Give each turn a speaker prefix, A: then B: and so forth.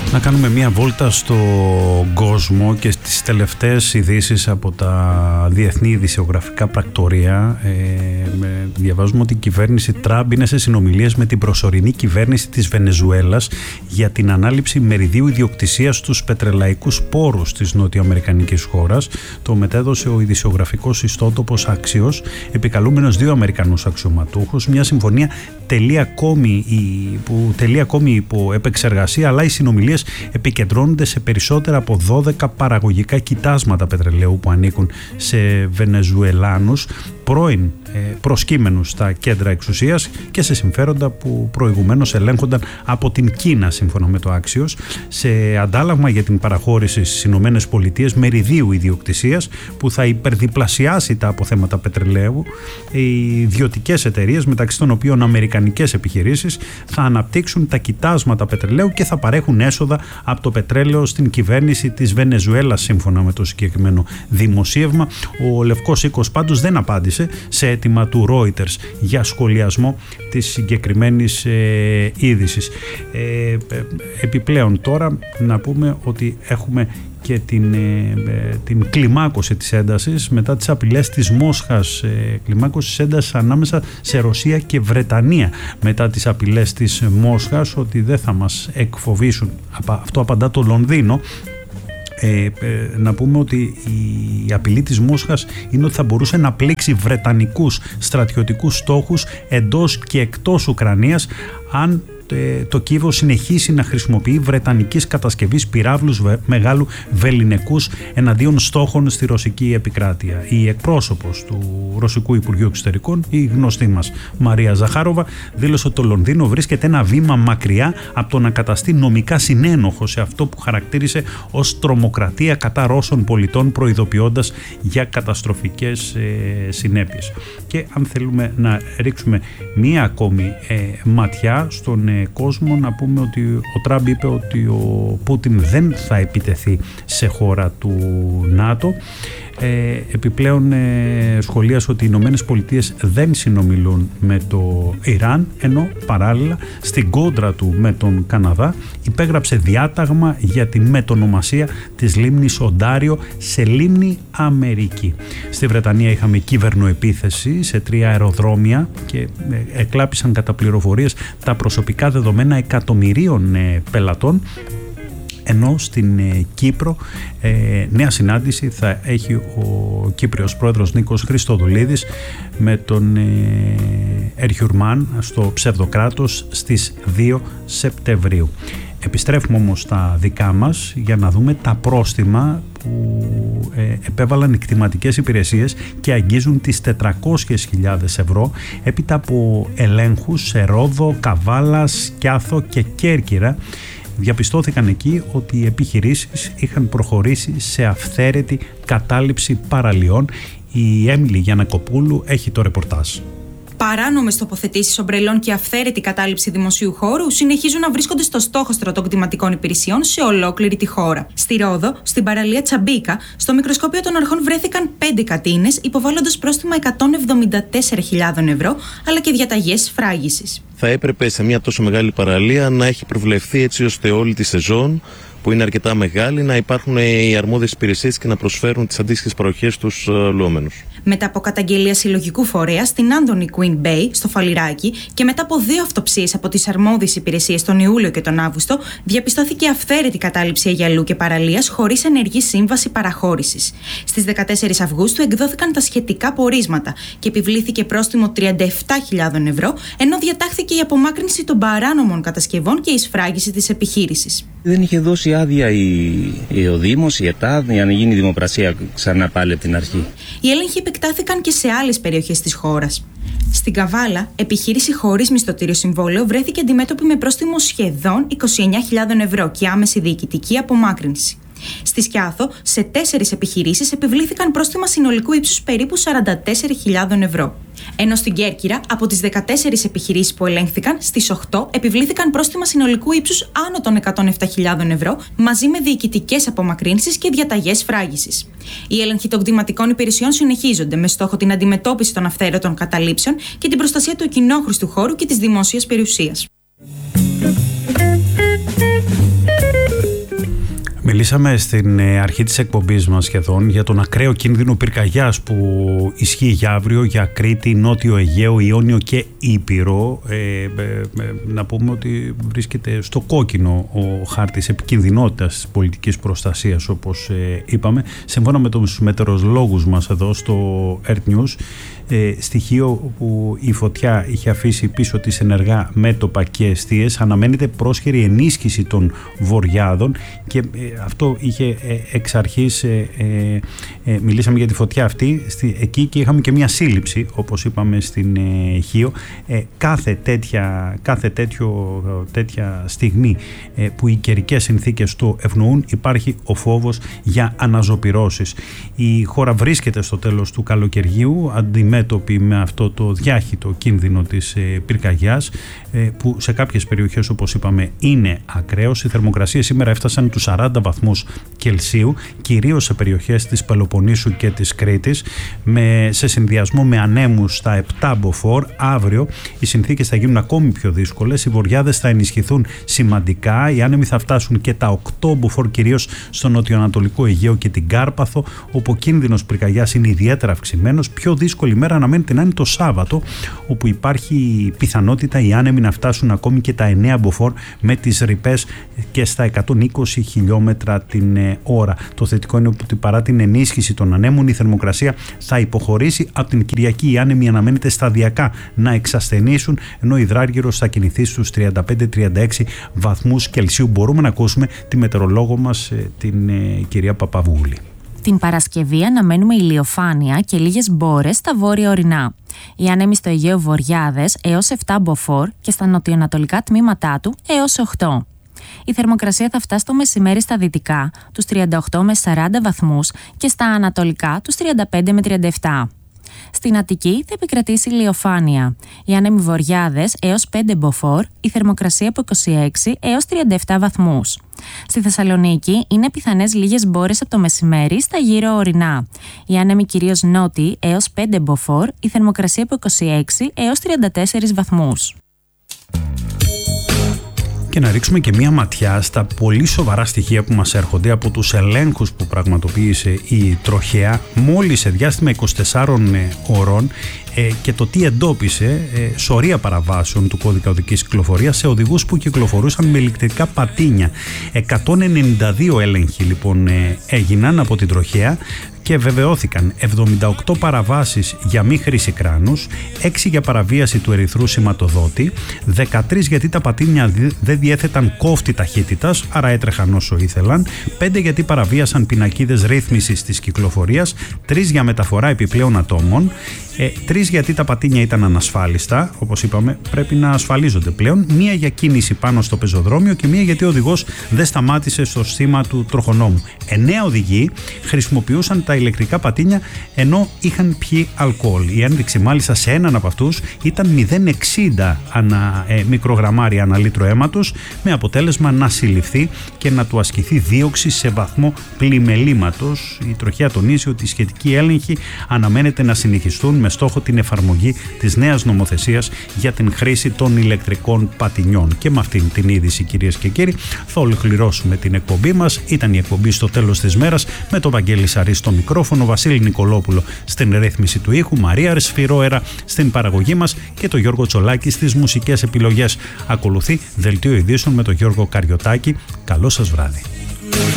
A: Να κάνουμε μία βόλτα στον κόσμο και στις τελευταίες ειδήσεις από τα διεθνή ειδησιογραφικά πρακτορία. Διαβάζουμε ότι η κυβέρνηση Τραμπ είναι σε συνομιλίες με την προσωρινή κυβέρνηση της Βενεζουέλας για την ανάληψη μεριδίου ιδιοκτησίας στους πετρελαϊκούς πόρους της νοτιοαμερικανικής χώρας. Το μετέδωσε ο ειδησιογραφικός ιστότοπος Axios, επικαλούμενος 2 Αμερικανούς αξιωματούχους. Μια συμφωνία τελεί ακόμη υπό επεξεργασία, αλλά οι συνομιλίες επικεντρώνονται σε περισσότερα από 12 παραγωγικά κοιτάσματα πετρελαίου που ανήκουν σε Βενεζουελάνους, πρώην προσκύμενους στα κέντρα εξουσίας και σε συμφέροντα που προηγουμένως ελέγχονταν από την Κίνα, σύμφωνα με το Axios, σε αντάλλαγμα για την παραχώρηση στις Ηνωμένες Πολιτείες μεριδίου ιδιοκτησίας που θα υπερδιπλασιάσει τα αποθέματα πετρελαίου. Οι ιδιωτικές εταιρείες, μεταξύ των οποίων αμερικανικές επιχειρήσεις, θα αναπτύξουν τα κοιτάσματα πετρελαίου και θα παρέχουν έσοδα από το πετρέλαιο στην κυβέρνηση της Βενεζουέλας, σύμφωνα με το συγκεκριμένο δημοσίευμα. Ο Λευκός Οίκος πάντως δεν απάντησε σε αίτημα του Reuters για σχολιασμό της συγκεκριμένης είδησης. Επιπλέον τώρα να πούμε ότι έχουμε και την κλιμάκωση της έντασης μετά τις απειλές της Μόσχας, κλιμάκωση της έντασης ανάμεσα σε Ρωσία και Βρετανία μετά τις απειλές της Μόσχας ότι δεν θα μας εκφοβήσουν. Αυτό απαντά το Λονδίνο. Να πούμε ότι η απειλή της Μόσχας είναι ότι θα μπορούσε να πλήξει βρετανικούς στρατιωτικούς στόχους εντός και εκτός Ουκρανίας αν το Κίεβο συνεχίσει να χρησιμοποιεί βρετανικής κατασκευής πυράβλους μεγάλου βεληνικούς εναντίον στόχων στη ρωσική επικράτεια. Η εκπρόσωπος του Ρωσικού Υπουργείου Εξωτερικών, η γνωστή μας Μαρία Ζαχάροβα, δήλωσε ότι το Λονδίνο βρίσκεται ένα βήμα μακριά από το να καταστεί νομικά συνένοχο σε αυτό που χαρακτήρισε ως τρομοκρατία κατά Ρώσων πολιτών, προειδοποιώντας για καταστροφικές συνέπειες. Και αν θέλουμε να ρίξουμε μία ακόμη ματιά στον κόσμο, να πούμε ότι ο Τραμπ είπε ότι ο Πούτιν δεν θα επιτεθεί σε χώρα του ΝΑΤΟ. Επιπλέον σχολίασε ότι οι Ηνωμένες Πολιτείες δεν συνομιλούν με το Ιράν, ενώ παράλληλα στην κόντρα του με τον Καναδά υπέγραψε διάταγμα για τη μετονομασία της λίμνης Οντάριο σε λίμνη Αμερική. Στη Βρετανία είχαμε κυβερνοεπίθεση σε 3 αεροδρόμια και εκλάπησαν κατά πληροφορίες τα προσωπικά δεδομένα εκατομμυρίων πελατών, ενώ στην Κύπρο νέα συνάντηση θα έχει ο Κύπριος πρόεδρος Νίκος Χριστοδουλίδης με τον Ερχιουρμάν στο ψευδοκράτος στις 2 Σεπτεμβρίου. Επιστρέφουμε όμως στα δικά μας για να δούμε τα πρόστιμα που επέβαλαν οι κτηματικές υπηρεσίες και αγγίζουν τις 400.000 ευρώ έπειτα από ελέγχους σε Ρόδο, Καβάλα, Σκιάθο και Κέρκυρα. Διαπιστώθηκαν εκεί ότι οι επιχειρήσεις είχαν προχωρήσει σε αυθαίρετη κατάληψη παραλιών. Η Έμιλη Γιαννακοπούλου έχει το ρεπορτάζ.
B: Παράνομες τοποθετήσεις ομπρελών και αυθαίρετη κατάληψη δημοσίου χώρου συνεχίζουν να βρίσκονται στο στόχαστρο των κτηματικών υπηρεσιών σε ολόκληρη τη χώρα. Στη Ρόδο, στην παραλία Τσαμπίκα, στο μικροσκόπιο των αρχών βρέθηκαν 5 κατίνες, υποβάλλοντας πρόστιμα 174.000 ευρώ, αλλά και διαταγές σφράγισης.
C: Θα έπρεπε σε μια τόσο μεγάλη παραλία να έχει προβλεφθεί έτσι ώστε όλη τη σεζόν, που είναι αρκετά μεγάλη, να υπάρχουν οι αρμόδιες υπηρεσίες και να προσφέρουν τις αντίστοιχες παροχές στους λόμενους.
B: Μετά από καταγγελία συλλογικού φορέα στην Anthony Quinn Bay, στο Φαλιράκι, και μετά από 2 αυτοψίες από τις αρμόδιες υπηρεσίες τον Ιούλιο και τον Αύγουστο, διαπιστώθηκε αυθαίρετη κατάληψη αγιαλού και παραλίας χωρίς ενεργή σύμβαση παραχώρησης. Στις 14 Αυγούστου εκδόθηκαν τα σχετικά πορίσματα και επιβλήθηκε πρόστιμο 37.000 ευρώ, ενώ διατάχθηκε η απομάκρυνση των παράνομων κατασκευών και η σφράγιση της επιχείρησης.
D: Δεν είχε δώσει άδεια ο Δήμος, η ΕΤΑΔ, για να γίνει δημοπρασία ξανά πάλι από την αρχή.
B: Οι έλεγχοι επεκτάθηκαν και σε άλλες περιοχές της χώρας. Στην Καβάλα, επιχείρηση χωρίς μισθωτήριο συμβόλαιο βρέθηκε αντιμέτωπη με πρόστιμο σχεδόν 29.000 ευρώ και άμεση διοικητική απομάκρυνση. Στη Σκιάθο, σε 4 επιχειρήσεις επιβλήθηκαν πρόστιμα συνολικού ύψους περίπου 44.000 ευρώ. Ενώ στην Κέρκυρα, από τις 14 επιχειρήσεις που ελέγχθηκαν, στις 8 επιβλήθηκαν πρόστιμα συνολικού ύψους άνω των 107.000 ευρώ, μαζί με διοικητικές απομακρύνσεις και διαταγές φράγισης. Οι έλεγχοι των κτηματικών υπηρεσιών συνεχίζονται με στόχο την αντιμετώπιση των αυθαίρετων καταλήψεων και την προστασία του κοινόχρηστου χώρου και της δημόσιας περιουσίας.
A: Μιλήσαμε στην αρχή της εκπομπής μας σχεδόν για τον ακραίο κίνδυνο πυρκαγιάς που ισχύει για αύριο για Κρήτη, Νότιο Αιγαίο, Ιόνιο και Ήπειρο. Να πούμε ότι βρίσκεται στο κόκκινο ο χάρτης επικινδυνότητας της πολιτικής προστασίας, όπως είπαμε. Σύμφωνα με τους μετεωρολόγους μας εδώ στο Earth News, στοιχείο που η φωτιά είχε αφήσει πίσω της ενεργά μέτωπα και εστίες, αναμένεται πρόσχερη ενίσχυση των βορειάδων και αυτό είχε εξ αρχής, μιλήσαμε για τη φωτιά αυτή εκεί και είχαμε και μια σύλληψη, όπως είπαμε στην Χίο. Κάθε τέτοια στιγμή που οι καιρικές συνθήκες το ευνοούν, υπάρχει ο φόβος για αναζωπυρώσεις. Η χώρα βρίσκεται στο τέλος του καλοκαιριού αντιμέτωπη με αυτό το διάχυτο κίνδυνο της πυρκαγιάς, που σε κάποιες περιοχές, όπως είπαμε, είναι ακραίος. Οι θερμοκρασίες σήμερα έφτασαν τους 40 βαθμούς Κελσίου, κυρίως σε περιοχές της Πελοποννήσου και της Κρήτης, σε συνδυασμό με ανέμους στα 7 μποφόρ. Αύριο οι συνθήκες θα γίνουν ακόμη πιο δύσκολες, οι βορειάδες θα ενισχυθούν σημαντικά, οι άνεμοι θα φτάσουν και τα 8 μποφόρ, κυρίως στο νοτιοανατολικό Αιγαίο και την Κάρπαθο, όπου ο κίνδυνος πυρκαγιάς είναι ιδιαίτερα αυξημένος. Πιο δύσκολη μέρα αναμένεται να είναι το Σάββατο, όπου υπάρχει πιθανότητα οι άνεμοι να φτάσουν ακόμη και τα 9 μποφόρ με τις ρηπές και στα 120 χιλιόμετρα την ώρα. Το θετικό είναι ότι παρά την ενίσχυση των ανέμων, η θερμοκρασία θα υποχωρήσει. Από την Κυριακή οι άνεμοι αναμένεται σταδιακά να εξασθενήσουν, ενώ η υδράργυρος θα κινηθεί στους 35-36 βαθμούς Κελσίου. Μπορούμε να ακούσουμε τη μετεωρολόγο μας, την κυρία Παπαβούλη.
E: Την Παρασκευή αναμένουμε ηλιοφάνεια και λίγες μπόρες στα βόρεια ορεινά. Οι άνεμοι στο Αιγαίο βορειάδες έως 7 μποφόρ και στα νοτιοανατολικά τμήματά του έως 8. Η θερμοκρασία θα φτάσει το μεσημέρι στα δυτικά τους 38 με 40 βαθμούς και στα ανατολικά τους 35 με 37. Στην Αττική θα επικρατήσει ηλιοφάνεια. Οι άνεμοι βορειάδες έως 5 μποφόρ, η θερμοκρασία από 26 έως 37 βαθμούς. Στη Θεσσαλονίκη είναι πιθανές λίγες μπόρες από το μεσημέρι στα γύρω ορεινά. Οι άνεμοι κυρίως νότιοι έως 5 μποφόρ, η θερμοκρασία από 26 έως 34 βαθμούς.
A: Και να ρίξουμε και μία ματιά στα πολύ σοβαρά στοιχεία που μας έρχονται από τους ελέγχους που πραγματοποίησε η τροχέα μόλις σε διάστημα 24 ώρων και το τι εντόπισε σωρία παραβάσεων του κώδικα οδικής κυκλοφορίας σε οδηγούς που κυκλοφορούσαν με ηλεκτρικά πατίνια. 192 έλεγχοι λοιπόν έγιναν από την τροχέα και βεβαιώθηκαν 78 παραβάσεις για μη χρήση κράνους, 6 για παραβίαση του ερυθρού σηματοδότη, 13 γιατί τα πατίνια δεν διέθεταν κόφτη ταχύτητας, άρα έτρεχαν όσο ήθελαν, 5 γιατί παραβίασαν πινακίδες ρύθμισης της κυκλοφορίας, 3 για μεταφορά επιπλέον ατόμων, 3 γιατί τα πατίνια ήταν ανασφάλιστα, όπως είπαμε πρέπει να ασφαλίζονται πλέον, 1 για κίνηση πάνω στο πεζοδρόμιο και 1 γιατί ο οδηγός δεν σταμάτησε στο σήμα του τροχονόμου. 9 οδηγοί χρησιμοποιούσαν τα ηλεκτρικά πατίνια ενώ είχαν πιει αλκοόλ. Η ένδειξη μάλιστα σε έναν από αυτούς ήταν 0,60 μικρογραμμάρια ανά λίτρο αίματος, με αποτέλεσμα να συλληφθεί και να του ασκηθεί δίωξη σε βαθμό πλημελήματος. Η τροχέα τονίζει ότι οι σχετικοί έλεγχοι αναμένεται να συνεχιστούν με στόχο την εφαρμογή της νέας νομοθεσίας για την χρήση των ηλεκτρικών πατινιών. Και με αυτήν την είδηση, κυρίες και κύριοι, θα ολοκληρώσουμε την εκπομπή μας. Ήταν η εκπομπή στο τέλος της μέρας με τον Βαγγέλη Σαρή στο μικρόφωνο, Βασίλη Νικολόπουλο στην ρύθμιση του ήχου, Μαρία Ρεσφυρόερα στην παραγωγή μας και το Γιώργο Τσολάκη στις μουσικές επιλογές. Ακολουθεί δελτίο ειδήσεων με τον Γιώργο Καριωτάκη. Καλό σας βράδυ.